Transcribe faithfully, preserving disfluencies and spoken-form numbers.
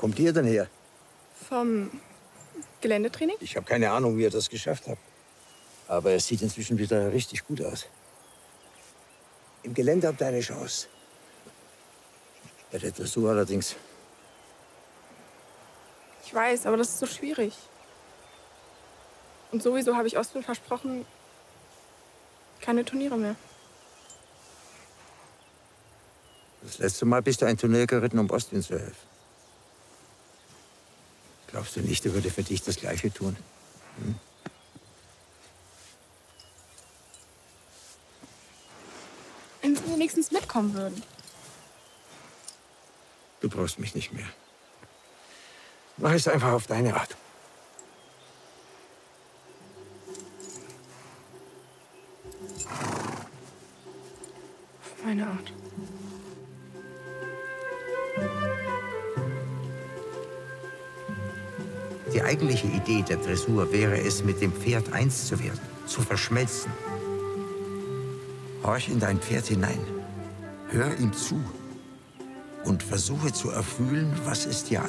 kommt ihr denn her? Vom Geländetraining? Ich habe keine Ahnung, wie ihr das geschafft habt. Aber es sieht inzwischen wieder richtig gut aus. Im Gelände habt ihr eine Chance. Bei der Dressur allerdings. Ich weiß, aber das ist so schwierig. Und sowieso habe ich Ostwind versprochen, keine Turniere mehr. Das letzte Mal bist du ein Turnier geritten, um Ostwind zu helfen. Glaubst du nicht, er würde für dich das Gleiche tun? Hm? Wenn sie wenigstens mitkommen würden. Du brauchst mich nicht mehr. Mach es einfach auf deine Art. Auf meine Art. Die eigentliche Idee der Dressur wäre es, mit dem Pferd eins zu werden, zu verschmelzen. Horch in dein Pferd hinein, hör ihm zu und versuche zu erfühlen, was es dir